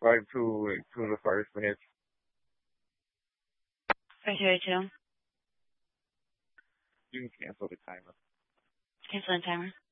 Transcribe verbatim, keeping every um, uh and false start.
five to to the first minute. Thank you, Rachel. You can cancel the timer. Cancel the timer.